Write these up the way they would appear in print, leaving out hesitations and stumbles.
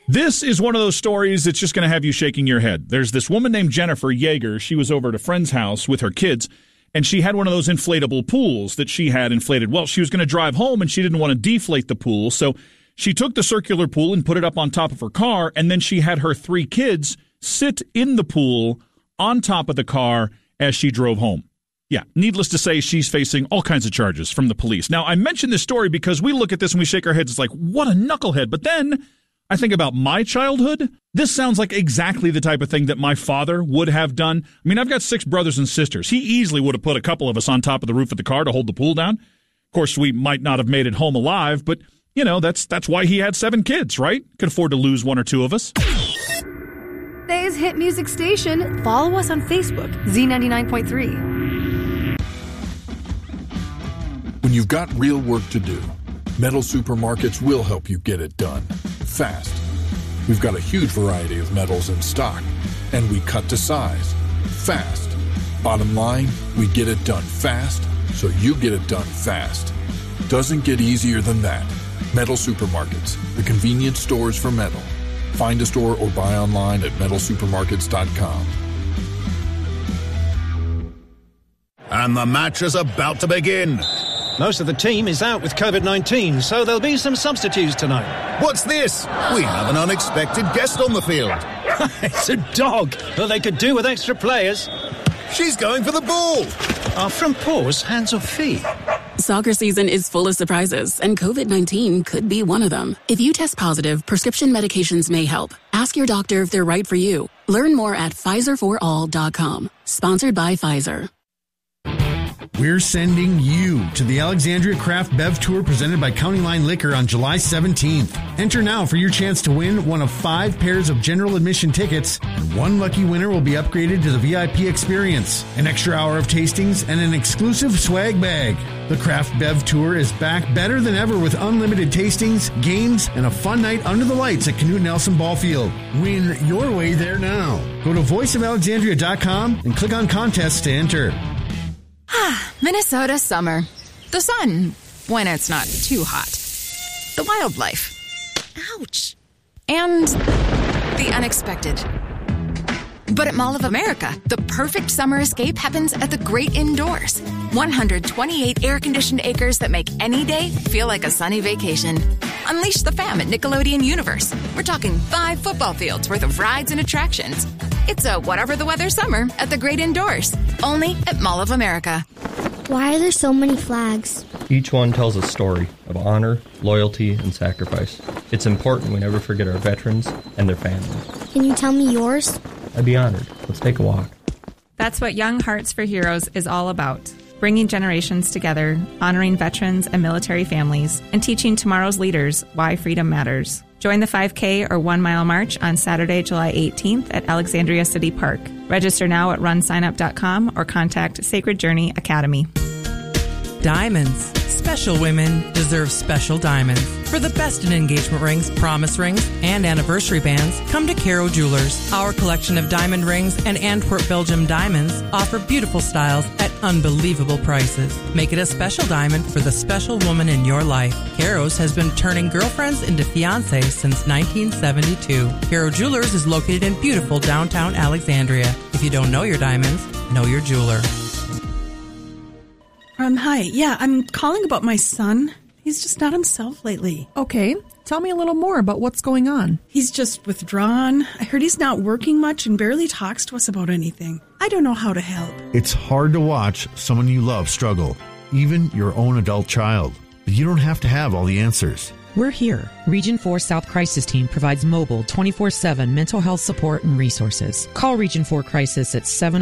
This is one of those stories that's just going to have you shaking your head. There's this woman named Jennifer Yeager. She was over at a friend's house with her kids, and she had one of those inflatable pools that she had inflated. Well, she was going to drive home, and she didn't want to deflate the pool, so she took the circular pool and put it up on top of her car, and then she had her 3 kids sit in the pool on top of the car as she drove home. Yeah, needless to say, she's facing all kinds of charges from the police. Now, I mention this story because we look at this and we shake our heads. It's like, what a knucklehead. But then I think about my childhood. This sounds like exactly the type of thing that my father would have done. I mean, I've got 6 brothers and sisters. He easily would have put a couple of us on top of the roof of the car to hold the pool down. Of course, we might not have made it home alive, but, you know, that's why he had 7 kids, right? Could afford to lose 1 or 2 of us. Today's hit music station. Follow us on Facebook, Z99.3. When you've got real work to do, Metal Supermarkets will help you get it done fast. We've got a huge variety of metals in stock, and we cut to size fast. Bottom line, we get it done fast, so you get it done fast. Doesn't get easier than that. Metal Supermarkets, the convenience stores for metal. Find a store or buy online at metalsupermarkets.com. And the match is about to begin. Most of the team is out with COVID-19, so there'll be some substitutes tonight. What's this? We have an unexpected guest on the field. It's a dog. Well, they could do with extra players. She's going for the ball. Are front paws hands or feet? Soccer season is full of surprises, and COVID-19 could be one of them. If you test positive, prescription medications may help. Ask your doctor if they're right for you. Learn more at PfizerForAll.com. Sponsored by Pfizer. We're sending you to the Alexandria Craft Bev Tour presented by County Line Liquor on July 17th. Enter now for your chance to win one of 5 pairs of general admission tickets, and 1 lucky winner will be upgraded to the VIP experience, an extra hour of tastings, and an exclusive swag bag. The Craft Bev Tour is back better than ever with unlimited tastings, games, and a fun night under the lights at Knute Nelson Ball Field. Win your way there now. Go to voiceofalexandria.com and click on contests to enter. Minnesota summer. The sun, when it's not too hot. The wildlife. Ouch. And the unexpected. But at Mall of America, the perfect summer escape happens at the great indoors. 128 air-conditioned acres that make any day feel like a sunny vacation. Unleash the fam at Nickelodeon Universe. We're talking 5 football fields worth of rides and attractions. It's a whatever the weather summer at the great indoors. Only at Mall of America. Why are there so many flags? Each one tells a story of honor, loyalty, and sacrifice. It's important we never forget our veterans and their families. Can you tell me yours? I'd be honored. Let's take a walk. That's what Young Hearts for Heroes is all about. Bringing generations together, honoring veterans and military families, and teaching tomorrow's leaders why freedom matters. Join the 5K or 1 mile march on Saturday, July 18th at Alexandria City Park. Register now at runsignup.com or contact Sacred Journey Academy. Diamonds. Special women deserve special diamonds. For the best in engagement rings, promise rings, and anniversary bands, come to Caro Jewelers. Our collection of diamond rings and Antwerp, Belgium diamonds offer beautiful styles at unbelievable prices. Make it a special diamond for the special woman in your life. Caro's has been turning girlfriends into fiancés since 1972. Caro Jewelers is located in beautiful downtown Alexandria. If you don't know your diamonds, know your jeweler. Hi. Yeah, I'm calling about my son. He's just not himself lately. Okay. Tell me a little more about what's going on. He's just withdrawn. I heard he's not working much and barely talks to us about anything. I don't know how to help. It's hard to watch someone you love struggle, even your own adult child. But you don't have to have all the answers. We're here. Region 4 South Crisis Team provides mobile 24/7 mental health support and resources. Call Region 4 Crisis at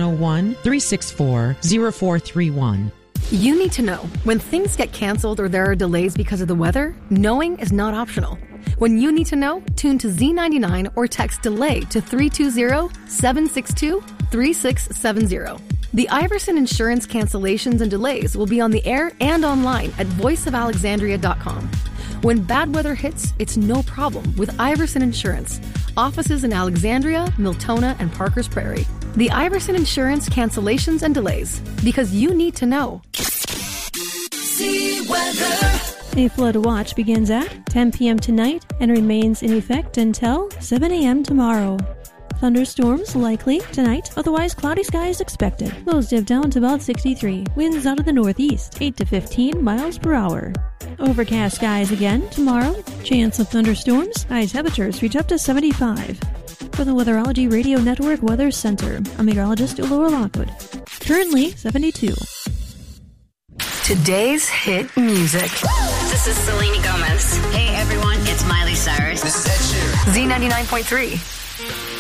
701-364-0431. You need to know when things get canceled or there are delays because of the weather, knowing is not optional. When you need to know, tune to Z99 or text DELAY to 320-762-3670. The Iverson Insurance cancellations and delays will be on the air and online at voiceofalexandria.com. When bad weather hits, it's no problem with Iverson Insurance. Offices in Alexandria, Miltona, and Parkers Prairie. The Iverson Insurance cancellations and delays, because you need to know. See weather. A flood watch begins at 10 p.m. tonight and remains in effect until 7 a.m. tomorrow. Thunderstorms likely tonight, otherwise cloudy skies expected. Lows dip down to about 63. Winds out of the northeast, 8 to 15 miles per hour. Overcast skies again tomorrow. Chance of thunderstorms. High temperatures reach up to 75. For the Weatherology Radio Network Weather Center, I'm meteorologist Laura Lockwood. Currently 72. Today's hit music. This is Selena Gomez. Hey everyone, it's Miley Cyrus. This is Ed Sheeran. Z99.3.